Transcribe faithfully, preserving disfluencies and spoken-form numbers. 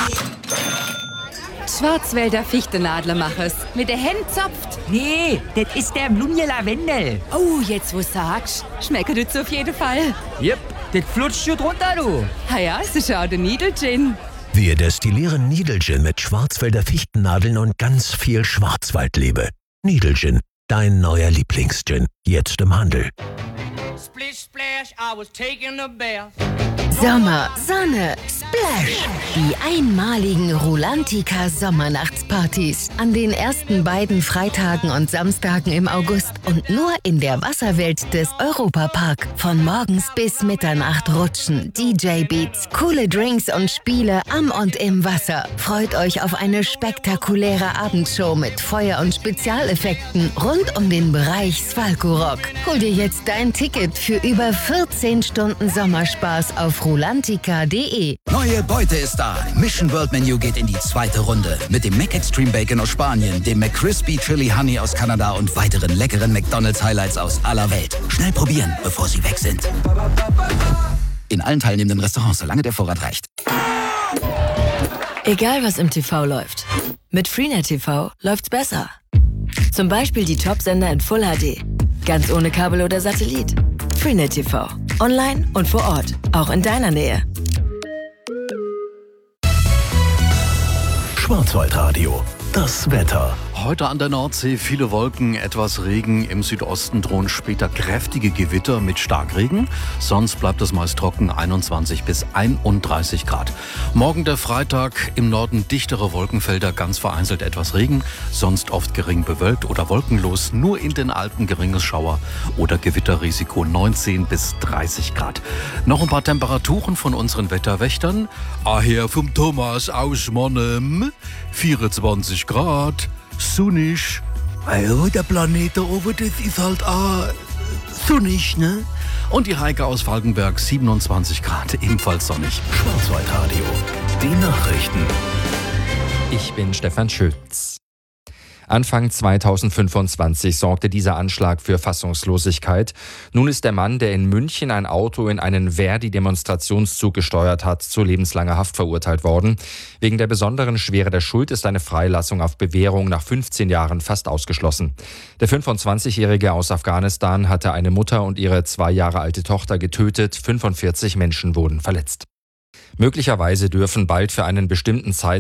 Schwarzwälder Fichtenadlermachers. Mit der Hand zopft. Nee, das ist der Blumje Lavendel. Oh, jetzt wo sagst, schmeckt das auf jeden Fall. Jep, das flutscht schon drunter, du. Ah ja, es ist auch der Needle Gin. Wir destillieren Needle Gin mit Schwarzwälder Fichtennadeln und ganz viel Schwarzwaldliebe. Needle Gin, dein neuer Lieblingsgin. Jetzt im Handel. Splish splash, I was taking a bath. Sommer, Sonne, Splash. Die einmaligen Rulantica Sommernachtspartys. An den ersten beiden Freitagen und Samstagen im August und nur in der Wasserwelt des Europapark. Von morgens bis Mitternacht rutschen, D J-Beats, coole Drinks und Spiele am und im Wasser. Freut euch auf eine spektakuläre Abendshow mit Feuer- und Spezialeffekten rund um den Bereich Svalko-Rock. Hol dir jetzt dein Ticket für über vierzehn Stunden Sommerspaß auf rulantica punkt de. Neue Beute ist da. Mission World Menu geht in die zweite Runde. Mit dem McExtreme Bacon aus Spanien, dem McCrispy Chili Honey aus Kanada und weiteren leckeren McDonald's Highlights aus aller Welt. Schnell probieren, bevor sie weg sind. In allen teilnehmenden Restaurants, solange der Vorrat reicht. Egal was im T V läuft. Mit Freenet T V läuft's besser. Zum Beispiel die Top-Sender in Full H D. Ganz ohne Kabel oder Satellit. Freenet T V. Online und vor Ort. Auch in deiner Nähe. Schwarzwaldradio. Das Wetter. Heute an der Nordsee viele Wolken, etwas Regen. Im Südosten drohen später kräftige Gewitter mit Starkregen. Sonst bleibt es meist trocken, einundzwanzig bis einunddreißig Grad. Morgen der Freitag, im Norden dichtere Wolkenfelder, ganz vereinzelt etwas Regen. Sonst oft gering bewölkt oder wolkenlos. Nur in den Alpen geringes Schauer- oder Gewitterrisiko, neunzehn bis dreißig Grad. Noch ein paar Temperaturen von unseren Wetterwächtern. Aher vom Thomas aus Monnem, vierundzwanzig Grad. Sonnig. Also der Planet da oben, das ist halt auch sonnig, ne? Und die Heike aus Falkenberg, siebenundzwanzig Grad, ebenfalls sonnig. Schwarzwaldradio. Die Nachrichten. Ich bin Stefan Schütz. Anfang zweitausendfünfundzwanzig sorgte dieser Anschlag für Fassungslosigkeit. Nun ist der Mann, der in München ein Auto in einen Verdi-Demonstrationszug gesteuert hat, zu lebenslanger Haft verurteilt worden. Wegen der besonderen Schwere der Schuld ist eine Freilassung auf Bewährung nach fünfzehn Jahren fast ausgeschlossen. Der fünfundzwanzigjährige aus Afghanistan hatte eine Mutter und ihre zwei Jahre alte Tochter getötet. fünfundvierzig Menschen wurden verletzt. Möglicherweise dürfen bald für einen bestimmten Zeitraum